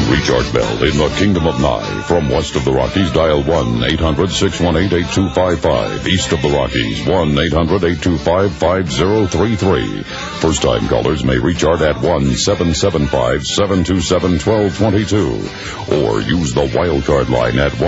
reach Art Bell in the Kingdom of Nye. From west of the Rockies, dial 1-800-618-8255. East of the Rockies, 1-800-825-5033. First-time callers may reach Art at 1-775-727-1222. Or use the wildcard line at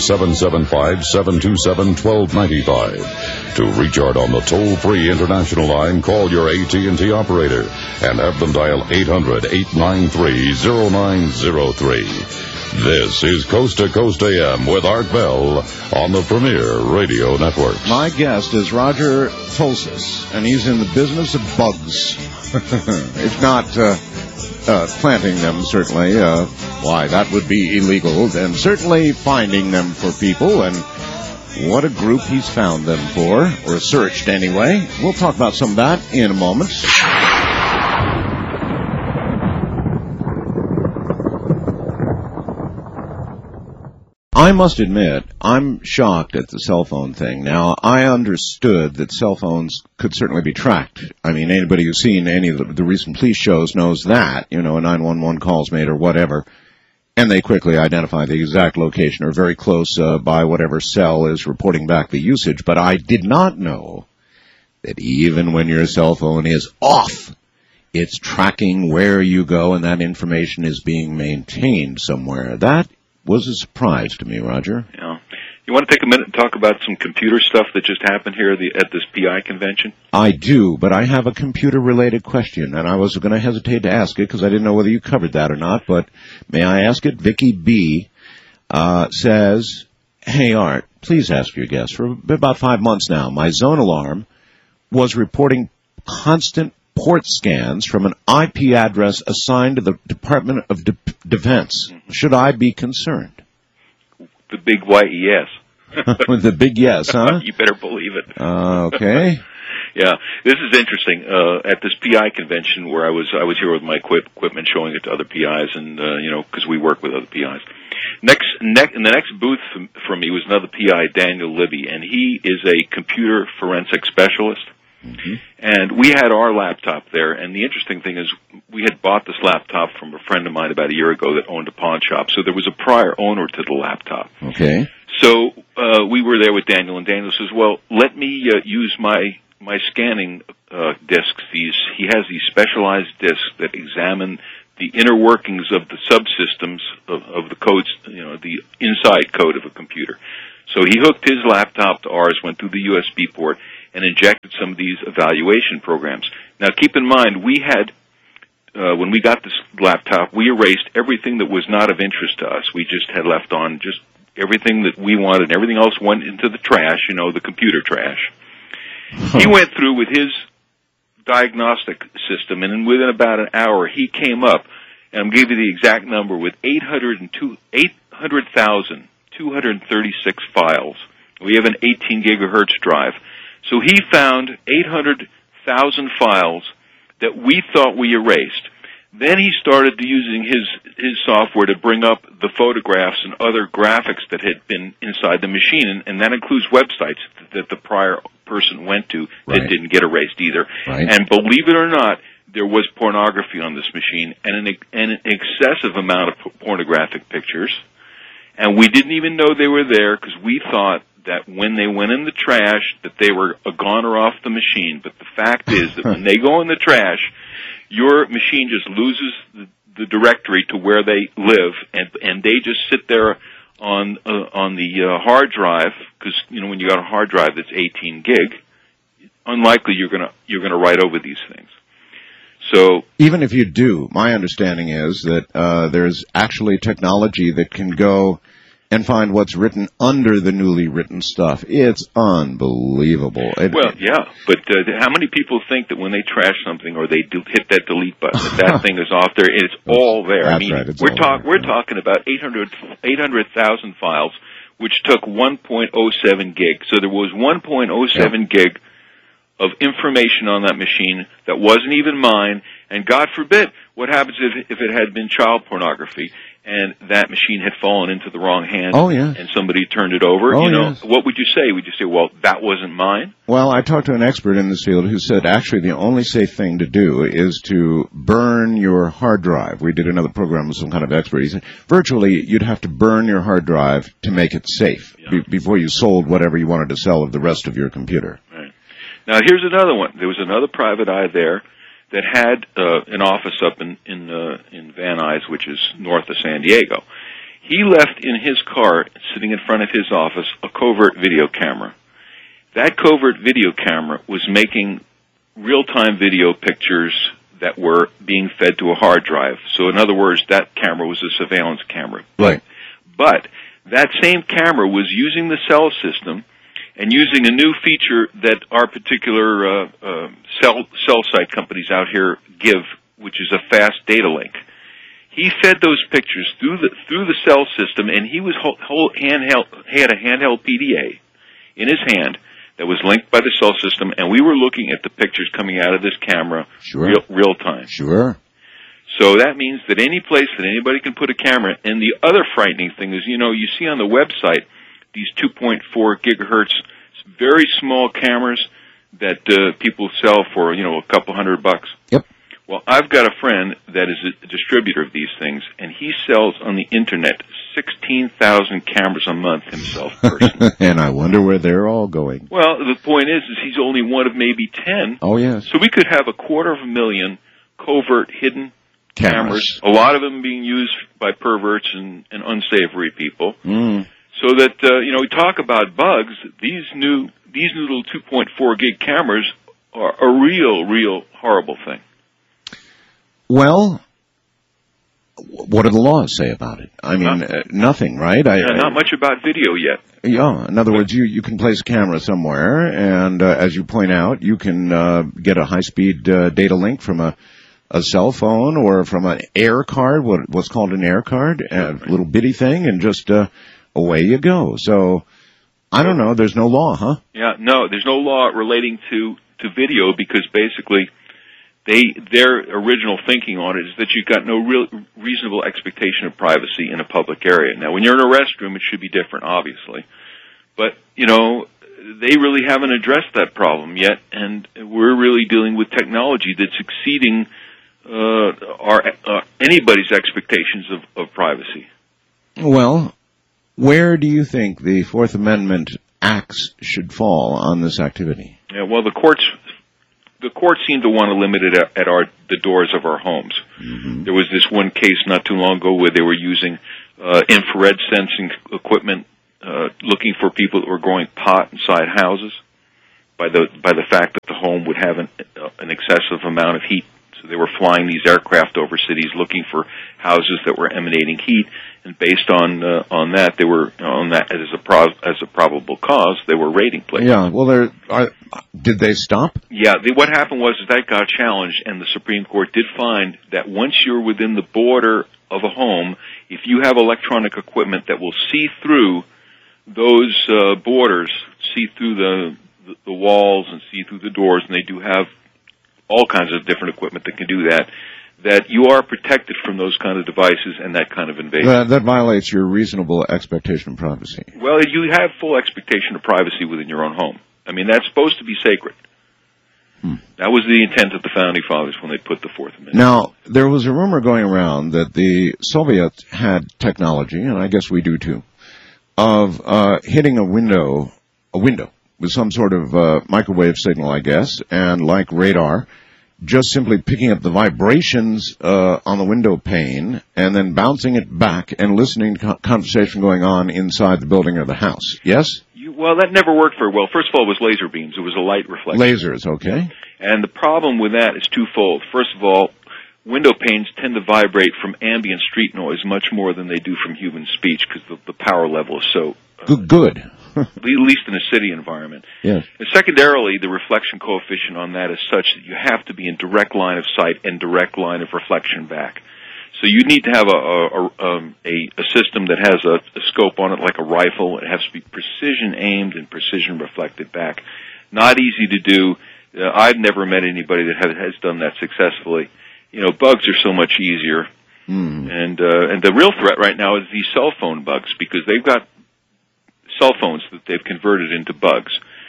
1-775-727-1295. To reach Art on the toll-free international line, call your AT&T operator and have them dial 800-893-0903. This is Coast to Coast AM with Art Bell on the Premier Radio Network. My guest is Roger Fulcis, and he's in the business of bugs. If not planting them, certainly. Why, that would be illegal. Then certainly finding them for people, and what a group he's found them for, or searched anyway. We'll talk about some of that in a moment. I must admit, I'm shocked at the cell phone thing. Now, I understood that cell phones could certainly be tracked. I mean, anybody who's seen any of the recent police shows knows that, a 911 call's made or whatever, and they quickly identify the exact location or very close by whatever cell is reporting back the usage. But I did not know that even when your cell phone is off, it's tracking where you go, and that information is being maintained somewhere. That was a surprise to me, Roger. Yeah. You want to take a minute and talk about some computer stuff that just happened here at this PI convention? I do, but I have a computer-related question, and I was going to hesitate to ask it because I didn't know whether you covered that or not, but may I ask it? Vicky B. Says, hey, Art, please ask your guest. For about 5 months now, my zone alarm was reporting constant port scans from an IP address assigned to the Department of Defense. Should I be concerned? The big white yes. The big yes, huh? You better believe it. Okay. Yeah, this is interesting. At this PI convention where I was here with my equipment, showing it to other PIs, and because we work with other PIs. In the next booth from me was another PI, Daniel Libby, and he is a computer forensic specialist. Mm-hmm. And we had our laptop there, and the interesting thing is we had bought this laptop from a friend of mine about a year ago that owned a pawn shop, so there was a prior owner to the laptop. Okay. So we were there with Daniel, and Daniel says, well, let me use my scanning discs. He has these specialized discs that examine the inner workings of the subsystems of the codes, the inside code of a computer. So he hooked his laptop to ours, went through the USB port, and injected some of these evaluation programs. Now, keep in mind, we had, when we got this laptop, we erased everything that was not of interest to us. We just had left on just everything that we wanted. Everything else went into the trash, the computer trash. He went through with his diagnostic system, and within about an hour, he came up, and I'm giving you the exact number, with 800,236 files. We have an 18 gigahertz drive. So he found 800,000 files that we thought we erased. Then he started using his software to bring up the photographs and other graphics that had been inside the machine, and that includes websites that the prior person went to that didn't get erased either. Right. And believe it or not, there was pornography on this machine, and an excessive amount of pornographic pictures. And we didn't even know they were there because we thought that when they went in the trash that they were gone or off the machine. But the fact is that when they go in the trash, your machine just loses the directory to where they live, and they just sit there on the hard drive, because when you got a hard drive that's 18 gig, unlikely you're gonna write over these things. So even if you do, my understanding is that there's actually technology that can go and find what's written under the newly written stuff. It's unbelievable. Yeah, but how many people think that when they trash something or they hit that delete button, that thing is off there? It's all there. That's right. We're talking about 800,000 files, which took 1.07 gig. So there was 1.07 gig of information on that machine that wasn't even mine. And God forbid, what happens if it had been child pornography? and that machine had fallen into the wrong hand, Oh, yes. and somebody turned it over, Oh, you know, yes. what would you say? Would you say, well, that wasn't mine? Well, I talked to an expert in this field who said actually the only safe thing to do is to burn your hard drive. We did another program with some kind of expert. He said virtually you'd have to burn your hard drive to make it safe before you sold whatever you wanted to sell of the rest of your computer. Right. Now, here's another one. There was another private eye there that had an office up in Van Nuys, which is north of San Diego. He left in his car, sitting in front of his office, a covert video camera. That covert video camera was making real-time video pictures that were being fed to a hard drive. So in other words, that camera was a surveillance camera. Right. But that same camera was using the cell system and using a new feature that our particular cell site companies out here give, which is a fast data link. He fed those pictures through the cell system, and he was had a handheld PDA in his hand that was linked by the cell system, and we were looking at the pictures coming out of this camera real time. Sure. So that means that any place that anybody can put a camera, and the other frightening thing is, you know, you see on the website these 2.4 gigahertz, very small cameras that people sell for, you know, a couple $100. Yep. Well, I've got a friend that is a distributor of these things, and he sells on the Internet 16,000 cameras a month himself, personally. And I wonder where they're all going. Well, the point is he's only one of maybe 10. Oh, yes. So we could have 250,000 covert hidden cameras, a lot of them being used by perverts and unsavory people. So that, you know, we talk about bugs. These new little 2.4 gig cameras are a real horrible thing. Well, what do the laws say about it? I mean, nothing, right? Not much about video yet. Yeah, in other words, you can place a camera somewhere, and as you point out, you can get a high-speed data link from a cell phone or from an air card, what's called an air card, a little bitty thing, and just away you go. So, I don't know, there's no law, huh? Yeah, no, there's no law relating to video because basically their original thinking on it is that you've got no real reasonable expectation of privacy in a public area. Now, when you're in a restroom, it should be different, obviously. But, you know, they really haven't addressed that problem yet, and we're really dealing with technology that's exceeding anybody's expectations of privacy. Well, where do you think the Fourth Amendment acts should fall on this activity? Yeah, well, the courts seem to want to limit it at the doors of our homes. Mm-hmm. There was this one case not too long ago where they were using infrared sensing equipment, looking for people that were growing pot inside houses by the fact that the home would have an excessive amount of heat. So they were flying these aircraft over cities looking for houses that were emanating heat, and based on that, they were on that as a probable cause, they were raiding places. Yeah, well, did they stop? Yeah, what happened was that got challenged, and the Supreme Court did find that once you're within the border of a home, if you have electronic equipment that will see through those borders, see through the walls and see through the doors, and they do have all kinds of different equipment that can do that you are protected from those kind of devices and that kind of invasion. That violates your reasonable expectation of privacy. Well, you have full expectation of privacy within your own home. I mean, that's supposed to be sacred. That was the intent of the Founding Fathers when they put the Fourth Amendment. Now, there was a rumor going around that the Soviets had technology, and I guess we do too, of hitting a window with some sort of microwave signal, I guess, and like radar, just simply picking up the vibrations on the window pane and then bouncing it back and listening to conversation going on inside the building or the house. Yes? Well, that never worked very well. First of all, it was laser beams. It was a light reflection. Lasers, okay. And the problem with that is twofold. First of all, window panes tend to vibrate from ambient street noise much more than they do from human speech because the power level is so... Good. At least in a city environment. Yes. And secondarily, the reflection coefficient on that is such that you have to be in direct line of sight and direct line of reflection back. So you need to have a system that has a scope on it like a rifle. It has to be precision aimed and precision reflected back. Not easy to do. I've never met anybody that has done that successfully. You know, bugs are so much easier. And the real threat right now is these cell phone bugs, because they've got cell phones that they've converted into bugs.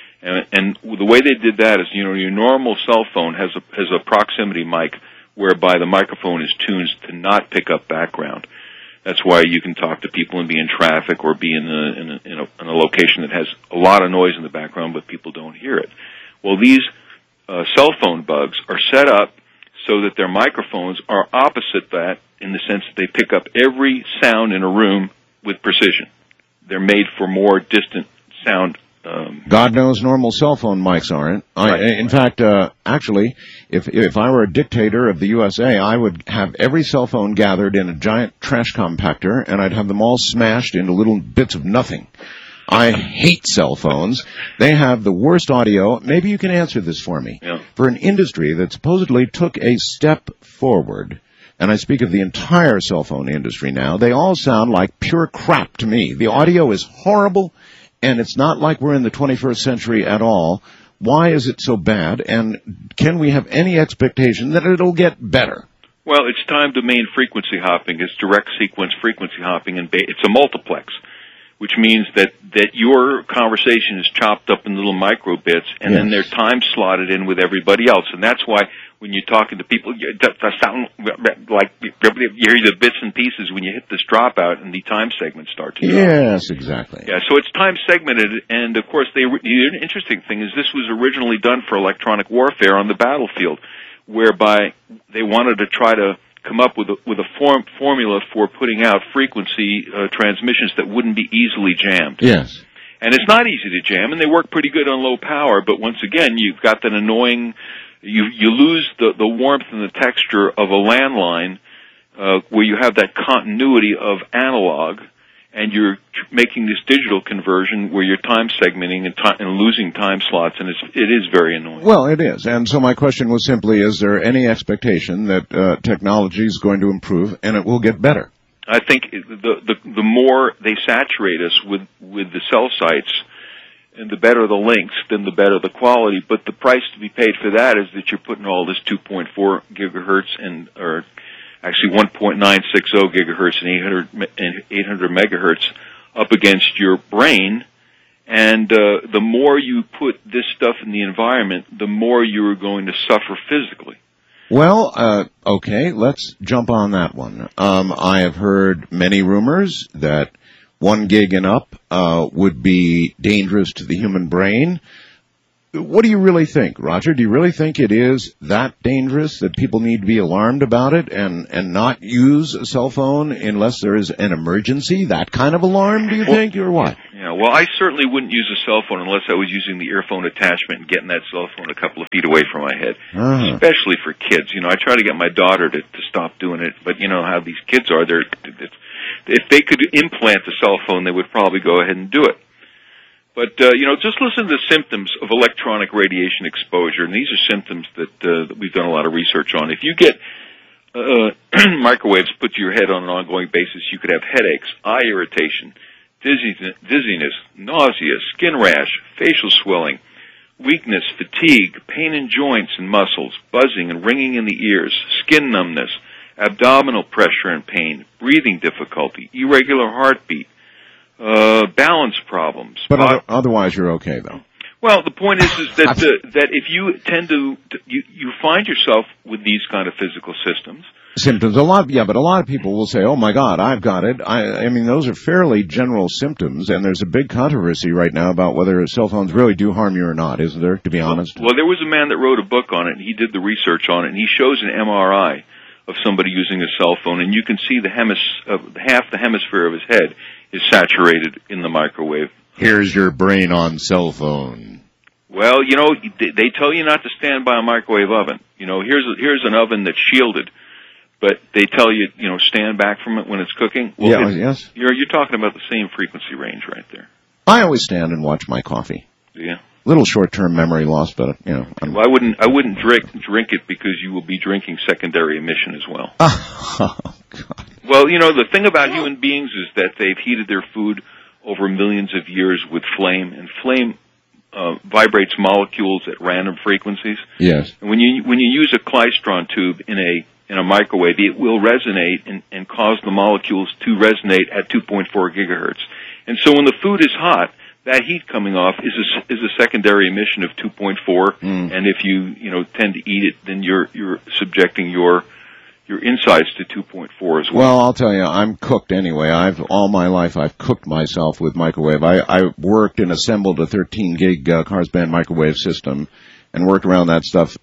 And the way they did that is, your normal cell phone has a proximity mic whereby the microphone is tuned to not pick up background. That's why you can talk to people and be in traffic or be in a location that has a lot of noise in the background, but people don't hear it. Well, these cell phone bugs are set up so that their microphones are opposite that, in the sense that they pick up every sound in a room with precision. They're made for more distant sound. God knows normal cell phone mics aren't. In fact, actually, if I were a dictator of the USA, I would have every cell phone gathered in a giant trash compactor, and I'd have them all smashed into little bits of nothing. I hate cell phones. They have the worst audio. Maybe you can answer this for me. Yeah. For an industry that supposedly took a step forward, and I speak of the entire cell phone industry now, they all sound like pure crap to me. The audio is horrible, and it's not like we're in the 21st century at all. Why is it so bad, and can we have any expectation that it'll get better? Well, it's time-domain frequency hopping. It's direct sequence frequency hopping, and it's a multiplex, which means that your conversation is chopped up in little micro bits, and then they're time slotted in with everybody else. And that's why when you're talking to people, that sound like you hear the bits and pieces when you hit this dropout, and the time segments start to drop. Yes, exactly. Yeah, so it's time segmented, and of course, the interesting thing is this was originally done for electronic warfare on the battlefield, whereby they wanted to try to come up with a formula for putting out frequency transmissions that wouldn't be easily jammed. Yes. And it's not easy to jam, and they work pretty good on low power, but once again, you've got that annoying, you lose the warmth and the texture of a landline where you have that continuity of analog, and you're making this digital conversion where you're time segmenting and losing time slots, and it is very annoying. Well, it is. And so my question was simply, is there any expectation that technology is going to improve and it will get better? I think the more they saturate us with the cell sites, and the better the links, then the better the quality. But the price to be paid for that is that you're putting all this 2.4 gigahertz or actually 1.960 gigahertz and 800 megahertz up against your brain. And the more you put this stuff in the environment, the more you're going to suffer physically. Well, okay, let's jump on that one. I have heard many rumors that 1 gig and up would be dangerous to the human brain. What do you really think, Roger? Do you really think it is that dangerous that people need to be alarmed about it and not use a cell phone unless there is an emergency? That kind of alarm, do you think, or what? Yeah, well, I certainly wouldn't use a cell phone unless I was using the earphone attachment and getting that cell phone a couple of feet away from my head, especially for kids. I try to get my daughter to stop doing it, but you know how these kids are. If they could implant the cell phone, they would probably go ahead and do it. But, just listen to the symptoms of electronic radiation exposure, and these are symptoms that we've done a lot of research on. If you get microwaves put to your head on an ongoing basis, you could have headaches, eye irritation, dizziness, nausea, skin rash, facial swelling, weakness, fatigue, pain in joints and muscles, buzzing and ringing in the ears, skin numbness, abdominal pressure and pain, breathing difficulty, irregular heartbeat, balance problems. But otherwise you're okay, though. Well, the point is that that if you tend to you find yourself with these kind of physical symptoms, but a lot of people will say, "Oh my God, I've got it." I mean, those are fairly general symptoms, and there's a big controversy right now about whether cell phones really do harm you or not, isn't there? To be honest. Well, there was a man that wrote a book on it, and he did the research on it, and he shows an MRI of somebody using a cell phone, and you can see half the hemisphere of his head is saturated in the microwave. Here's your brain on cell phone. Well, they tell you not to stand by a microwave oven. Here's an oven that's shielded, but they tell you, stand back from it when it's cooking. Well, yes. You're talking about the same frequency range right there. I always stand and watch my coffee. Yeah. Little short-term memory loss, but Well, I wouldn't drink it because you will be drinking secondary emission as well. Oh, God. Well, the thing about human beings is that they've heated their food over millions of years with flame, and flame vibrates molecules at random frequencies. Yes. And when you use a klystron tube in a in a microwave, it will resonate and cause the molecules to resonate at 2.4 gigahertz. And so when the food is hot, that heat coming off is a secondary emission of 2.4, and if you tend to eat it, then you're subjecting your insides to 2.4 as well. Well, I'll tell you, I'm cooked anyway. All my life I've cooked myself with microwave. I worked and assembled a 13 gig Cars Band microwave system and worked around that stuff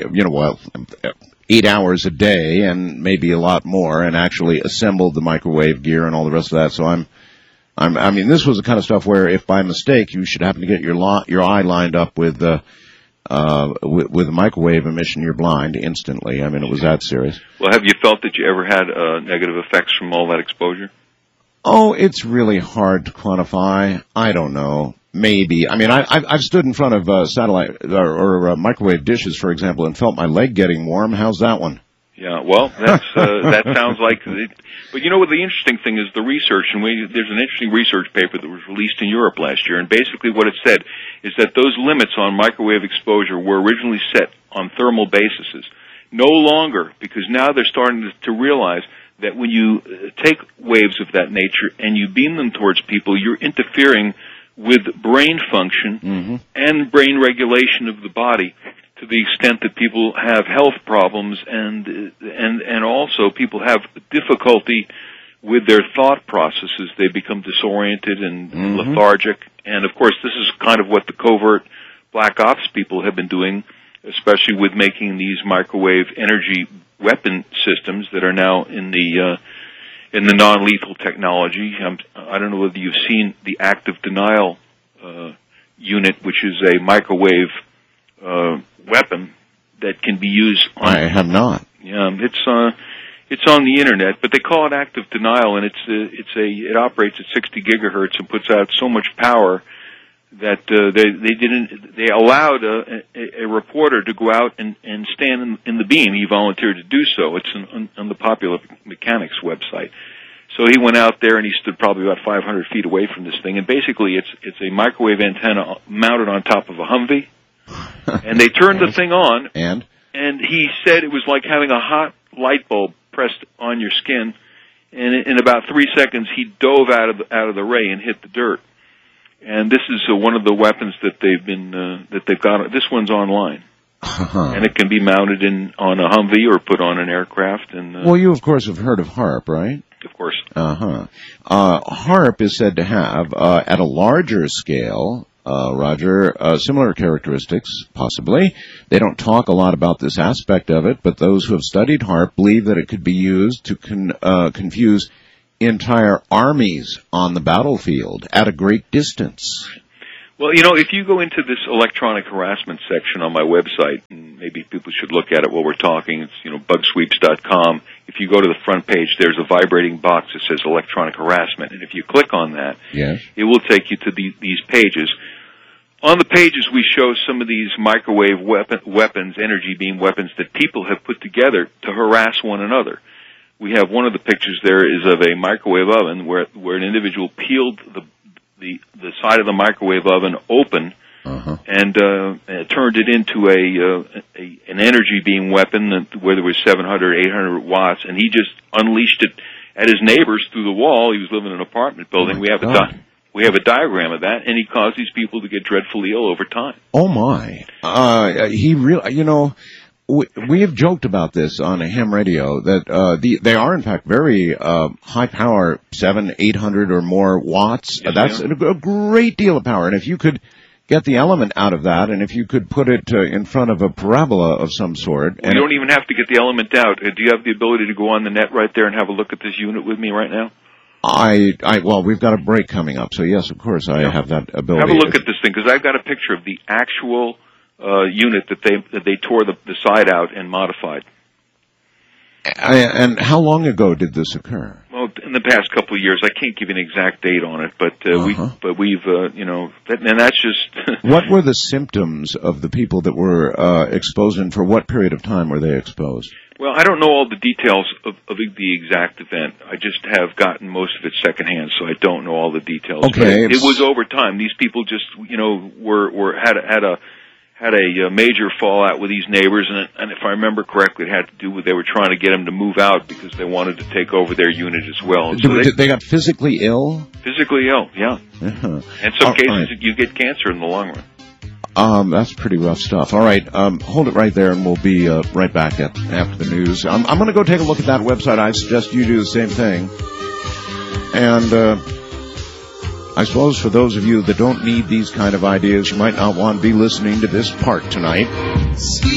8 hours a day and maybe a lot more, and actually assembled the microwave gear and all the rest of that. So I mean, this was the kind of stuff where if by mistake you should happen to get your eye lined up with a microwave emission, you're blind instantly. I mean, it was that serious. Well, have you felt that you ever had negative effects from all that exposure? Oh, it's really hard to quantify. I don't know. Maybe. I mean, I've stood in front of satellite or microwave dishes, for example, and felt my leg getting warm. How's that one? Yeah, well, that's that sounds like it. But you know what the interesting thing is, the research, and there's an interesting research paper that was released in Europe last year, and basically what it said is that those limits on microwave exposure were originally set on thermal bases. No longer, because now they're starting to realize that when you take waves of that nature and you beam them towards people, you're interfering with brain function and brain regulation of the body, to the extent that people have health problems and also people have difficulty with their thought processes. They become disoriented and lethargic. And of course, this is kind of what the covert black ops people have been doing, especially with making these microwave energy weapon systems that are now in the non-lethal technology. I don't know whether you've seen the active denial unit, which is a microwave weapon that can be used. I have not. Yeah, it's on the internet, but they call it active denial, and it operates at 60 gigahertz and puts out so much power that they allowed a reporter to go out and stand in the beam. He volunteered to do so. It's on the Popular Mechanics website. So he went out there and he stood probably about 500 feet away from this thing, and basically it's a microwave antenna mounted on top of a Humvee, and they turned the thing on, and he said it was like having a hot light bulb pressed on your skin, and in about 3 seconds he dove out of the ray and hit the dirt. And this is one of the weapons that they've got. This one's online, and it can be mounted on a Humvee or put on an aircraft. And well, you of course have heard of HAARP, right? Of course. HAARP is said to have, at a larger scale, Roger, similar characteristics, possibly. They don't talk a lot about this aspect of it, but those who have studied HAARP believe that it could be used to confuse entire armies on the battlefield at a great distance. Well, if you go into this electronic harassment section on my website, and maybe people should look at it while we're talking, it's, bugsweeps.com. If you go to the front page, there's a vibrating box that says electronic harassment, and if you click on that, yes, it will take you to these pages. On the pages, we show some of these microwave weapons, energy beam weapons, that people have put together to harass one another. We have one of the pictures there is of a microwave oven where an individual peeled the side of the microwave oven open and turned it into an energy beam weapon where there was 700, 800 watts, and he just unleashed it at his neighbors through the wall. He was living in an apartment building. We have a diagram of that, and he caused these people to get dreadfully ill over time. Oh my! He really, we have joked about this on ham radio that they are in fact very high power, 700, 800 or more watts. Yes, that's a great deal of power, and if you could get the element out of that, and if you could put it in front of a parabola of some sort. You don't even have to get the element out. Do you have the ability to go on the net right there and have a look at this unit with me right now? Well, we've got a break coming up, so yes, of course, I have that ability. Have a look at this thing, because I've got a picture of the actual unit that they tore the side out and modified. And how long ago did this occur? Well, in the past couple of years. I can't give you an exact date on it, but we've and that's just. What were the symptoms of the people that were exposed, and for what period of time were they exposed? Well, I don't know all the details of the exact event. I just have gotten most of it secondhand, so I don't know all the details. Okay, it was over time. These people just, had a major fallout with these neighbors, and if I remember correctly, it had to do with they were trying to get them to move out because they wanted to take over their unit as well. And so they got physically ill? Physically ill, yeah. Uh-huh. In some cases, you get cancer in the long run. That's pretty rough stuff. All right, hold it right there, and we'll be right back after the news. I'm going to go take a look at that website. I suggest you do the same thing. And I suppose for those of you that don't need these kind of ideas, you might not want to be listening to this part tonight.